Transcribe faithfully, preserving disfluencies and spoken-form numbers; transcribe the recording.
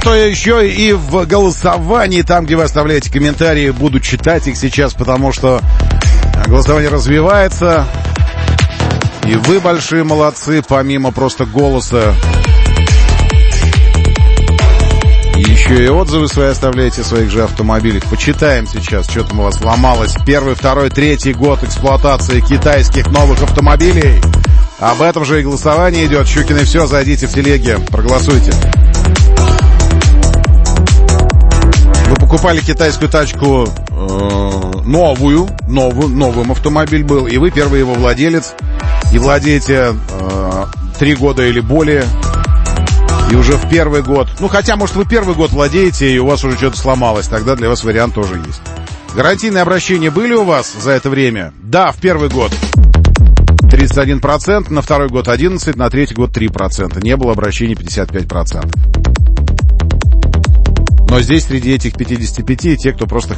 то еще и в голосовании, там, где вы оставляете комментарии, буду читать их сейчас, потому что голосование развивается. И вы большие молодцы, помимо просто голоса. И еще и отзывы свои оставляете в своих же автомобилях. Почитаем сейчас, что там у вас ломалось. Первый, второй, третий год эксплуатации китайских новых автомобилей. Об этом же и голосование идет. Щукин и все, зайдите в телеги, проголосуйте. Вы покупали китайскую тачку э, новую, новую, новым автомобиль был, и вы первый его владелец, и владеете э, три года или более, и уже в первый год, ну хотя, может, вы первый год владеете, и у вас уже что-то сломалось, тогда для вас вариант тоже есть. Гарантийные обращения были у вас за это время? Да, в первый год тридцать один процент, на второй год одиннадцать процентов, на третий год три процента. Не было обращений пятьдесят пять процентов. Но здесь среди этих пятидесяти пяти те, кто просто